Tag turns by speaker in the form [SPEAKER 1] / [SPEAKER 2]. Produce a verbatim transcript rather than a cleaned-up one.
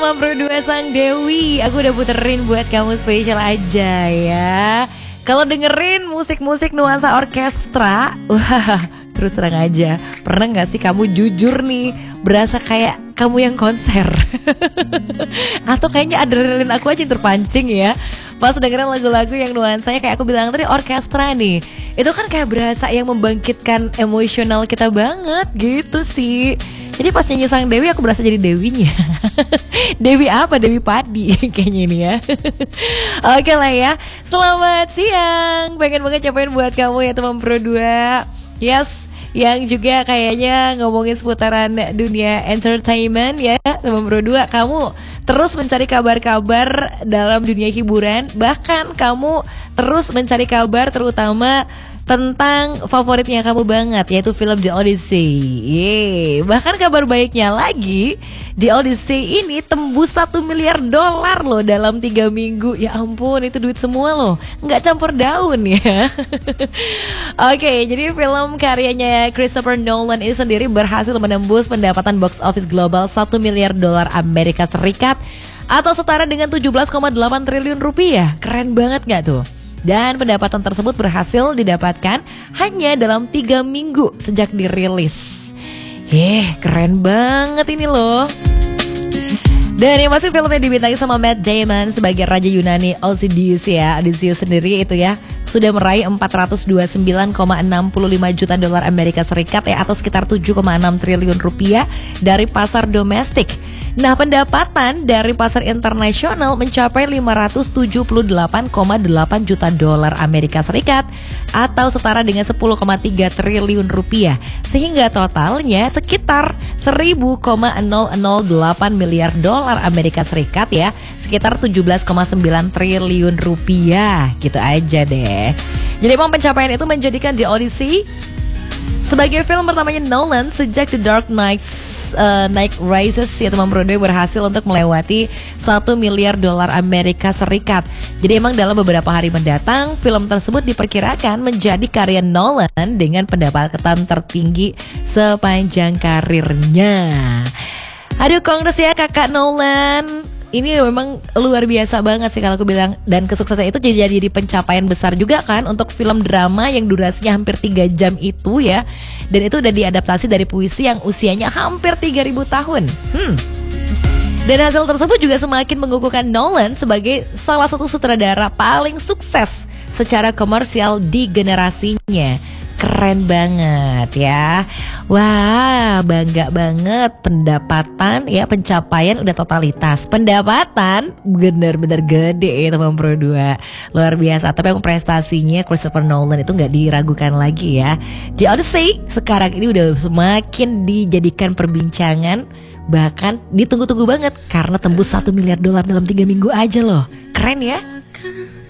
[SPEAKER 1] teman berdua Sang Dewi. Aku udah puterin buat kamu spesial aja ya. Kalau dengerin musik-musik nuansa orkestra, wah terus terang aja, pernah gak sih kamu jujur nih berasa kayak kamu yang konser? Atau kayaknya adrenalin aku aja yang terpancing ya pas dengerin lagu-lagu yang nuansanya kayak aku bilang tadi orkestra nih. Itu kan kayak berasa yang membangkitkan emosional kita banget gitu sih. Jadi pas nyanyi Sang Dewi aku berasa jadi Dewinya. Dewi apa? Dewi Padi kayaknya ini ya. Oke lah ya. Selamat siang. Pengen banget nyobain buat kamu ya teman Pro dua. Yes, yang juga kayaknya ngomongin seputaran dunia entertainment ya teman Pro dua. Kamu terus mencari kabar-kabar dalam dunia hiburan. Bahkan kamu terus mencari kabar terutama tentang favoritnya kamu banget, yaitu film The Odyssey. Yeay. Bahkan kabar baiknya lagi, The Odyssey ini tembus satu miliar dolar loh dalam tiga minggu. Ya ampun, itu duit semua loh, nggak campur daun ya. Oke, okay, jadi film karyanya Christopher Nolan ini sendiri berhasil menembus pendapatan box office global satu miliar dolar Amerika Serikat atau setara dengan tujuh belas koma delapan triliun rupiah. Keren banget nggak tuh? Dan pendapatan tersebut berhasil didapatkan hanya dalam tiga minggu sejak dirilis. Yeh, keren banget ini loh. Dan yang pasti filmnya dibintangi sama Matt Damon sebagai Raja Yunani Odysseus ya. Odysseus sendiri itu ya sudah meraih empat ratus dua puluh sembilan koma enam lima juta dolar Amerika Serikat ya, atau sekitar tujuh koma enam triliun rupiah dari pasar domestik. Nah, pendapatan dari pasar internasional mencapai lima ratus tujuh puluh delapan koma delapan juta dolar Amerika Serikat atau setara dengan sepuluh koma tiga triliun rupiah, sehingga totalnya sekitar seribu koma nol nol delapan miliar dolar Amerika Serikat ya, sekitar tujuh belas koma sembilan triliun rupiah. Gitu aja deh. Jadi emang pencapaian itu menjadikan The Odyssey sebagai film pertamanya Nolan sejak The Dark Knight uh, Knight Rises ya teman Broadway berhasil untuk melewati satu miliar dolar Amerika Serikat. Jadi emang dalam beberapa hari mendatang film tersebut diperkirakan menjadi karya Nolan dengan pendapatan tertinggi sepanjang karirnya. Aduh, kongres ya kakak Nolan. Ini memang luar biasa banget sih kalau aku bilang. Dan kesuksesan itu jadi jadi pencapaian besar juga kan untuk film drama yang durasinya hampir tiga jam itu ya. Dan itu udah diadaptasi dari puisi yang usianya hampir tiga ribu tahun. Hmm. Dan hasil tersebut juga semakin mengukuhkan Nolan sebagai salah satu sutradara paling sukses secara komersial di generasinya. Keren banget ya. Wah, bangga banget. Pendapatan ya, pencapaian udah totalitas. Pendapatan bener-bener gede ya teman Pro dua. Luar biasa. Tapi yang prestasinya Christopher Nolan itu gak diragukan lagi ya. The Odyssey sekarang ini udah semakin dijadikan perbincangan, bahkan ditunggu-tunggu banget karena tembus satu miliar dolar dalam tiga minggu aja loh. Keren ya.